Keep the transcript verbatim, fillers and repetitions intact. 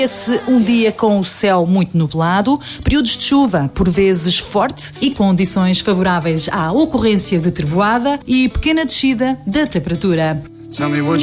Esse um dia com o céu muito nublado, períodos de chuva, por vezes forte e condições favoráveis à ocorrência de trevoada e pequena descida da temperatura.